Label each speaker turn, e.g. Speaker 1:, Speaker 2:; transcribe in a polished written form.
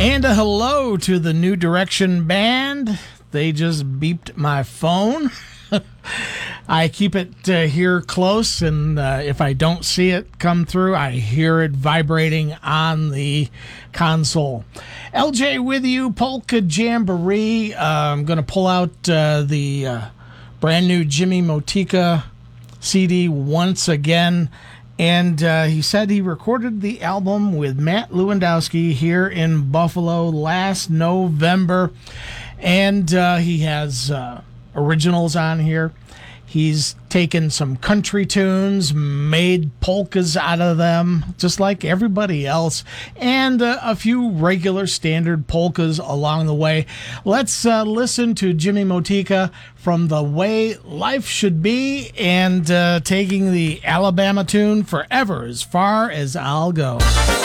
Speaker 1: And a hello to the New Direction Band. They just beeped my phone. I keep it here close, and if I don't see it come through, I hear it vibrating on the console. LJ with you, Polka Jamboree. I'm going to pull out the brand new Jimmy Motika CD once again. And he said he recorded the album with Matt Lewandowski here in Buffalo last November. And he has originals on here. He's taken some country tunes, made polkas out of them, just like everybody else, and a few regular standard polkas along the way. Let's listen to Jimmy Motika from The Way Life Should Be, and taking the Alabama tune Forever As Far As I'll Go.